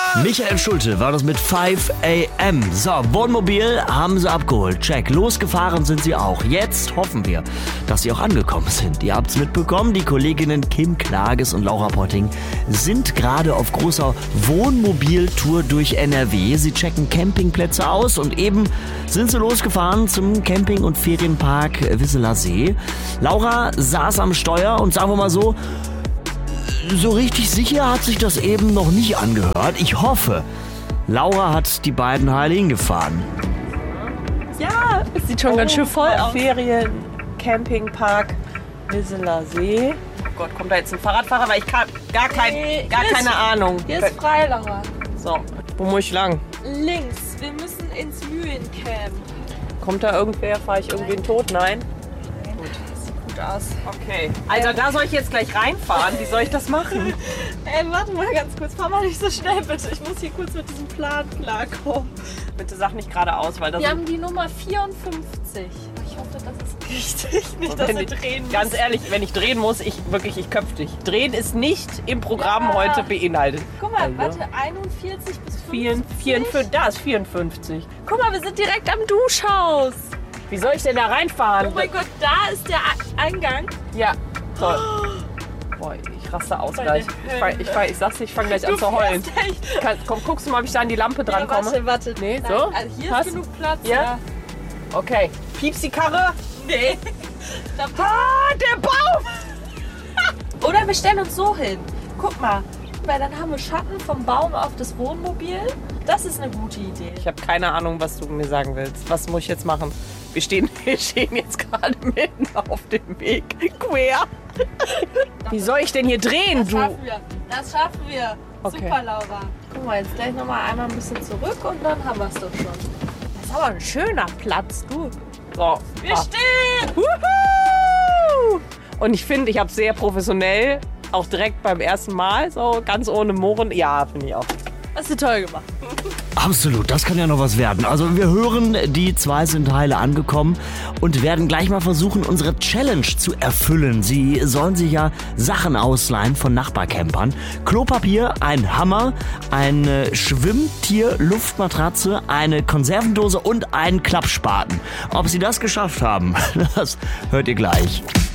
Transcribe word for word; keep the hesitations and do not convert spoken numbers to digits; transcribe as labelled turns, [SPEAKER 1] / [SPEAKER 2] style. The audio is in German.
[SPEAKER 1] Michael Schulte war das mit fünf a m So, Wohnmobil haben sie abgeholt. Check. Losgefahren sind sie auch. Jetzt hoffen wir, dass sie auch angekommen sind. Ihr habt's mitbekommen, die Kolleginnen Kim Klages und Laura Potting sind gerade auf großer Wohnmobiltour durch N R W. Sie checken Campingplätze aus und eben sind sie losgefahren zum Camping- und Ferienpark Wisseler See. Laura saß am Steuer und sagen wir mal so, so richtig sicher hat sich das eben noch nicht angehört. Ich hoffe, Laura hat die beiden Heiligen gefahren.
[SPEAKER 2] Ja, es sieht schon oh, ganz schön voll aus. Ferien, Campingpark, Wisseler See. Oh Gott, kommt da jetzt ein Fahrradfahrer? Weil ich kann gar, kein, nee, gar keine ist, Ahnung.
[SPEAKER 3] Hier ist frei, Laura.
[SPEAKER 2] So, wo muss ich lang?
[SPEAKER 3] Links, wir müssen ins Mühlencamp.
[SPEAKER 2] Kommt da irgendwer? Fahre ich irgendwen tot? Nein? Aus. Okay. Also da soll ich jetzt gleich reinfahren. Wie soll ich das machen?
[SPEAKER 3] Ey, warte mal ganz kurz. Fahr mal nicht so schnell, bitte. Ich muss hier kurz mit diesem Plan klarkommen.
[SPEAKER 2] Bitte sag nicht geradeaus, weil das...
[SPEAKER 3] Wir haben die Nummer vierundfünfzig. Ich hoffe, das ist richtig. Nicht, dass du drehen musst.
[SPEAKER 2] Ganz ehrlich, wenn ich drehen muss, ich wirklich, ich köpf dich. Drehen ist nicht im Programm ja. heute beinhaltet.
[SPEAKER 3] Guck mal, also. warte, einundvierzig bis fünfzig?
[SPEAKER 2] vierundfünfzig, da ist vierundfünfzig.
[SPEAKER 3] Guck mal, wir sind direkt am Duschhaus.
[SPEAKER 2] Wie soll ich denn da reinfahren?
[SPEAKER 3] Oh mein Gott, da ist der Eingang.
[SPEAKER 2] Ja, toll. Boah, ich raste aus gleich. Ich, fang, ich, fang, ich sag's dir, ich fange gleich an zu heulen. Kann, komm, guckst du mal, ob ich da an die Lampe dran komme?
[SPEAKER 3] Ja, warte, warte.
[SPEAKER 2] Nee,
[SPEAKER 3] Nein.
[SPEAKER 2] so?
[SPEAKER 3] Also hier
[SPEAKER 2] Hast?
[SPEAKER 3] ist genug Platz.
[SPEAKER 2] Ja?
[SPEAKER 3] ja.
[SPEAKER 2] Okay. Piepst die Karre?
[SPEAKER 3] Nee.
[SPEAKER 2] Ah, der Baum!
[SPEAKER 3] Oder wir stellen uns so hin. Guck mal, weil dann haben wir Schatten vom Baum auf das Wohnmobil. Das ist eine gute Idee.
[SPEAKER 2] Ich habe keine Ahnung, was du mir sagen willst. Was muss ich jetzt machen? Wir stehen, wir stehen jetzt gerade mitten auf dem Weg. Quer. Wie soll ich denn hier drehen,
[SPEAKER 3] das
[SPEAKER 2] du?
[SPEAKER 3] Das schaffen wir. Das schaffen wir.
[SPEAKER 2] Okay.
[SPEAKER 3] Super, Laura. Guck mal, jetzt gleich nochmal einmal ein bisschen zurück und dann haben wir es doch schon.
[SPEAKER 2] Das ist aber ein schöner Platz, du. So.
[SPEAKER 3] Wir ah. stehen!
[SPEAKER 2] Wuhu! Und ich finde, ich habe sehr professionell, auch direkt beim ersten Mal, so ganz ohne Murren. Ja, finde ich auch.
[SPEAKER 3] Hast du toll gemacht.
[SPEAKER 1] Absolut, das kann ja noch was werden. Also wir hören, die zwei sind heile angekommen und werden gleich mal versuchen, unsere Challenge zu erfüllen. Sie sollen sich ja Sachen ausleihen von Nachbarcampern. Klopapier, ein Hammer, eine Schwimmtier-Luftmatratze, eine Konservendose und einen Klappspaten. Ob sie das geschafft haben, das hört ihr gleich.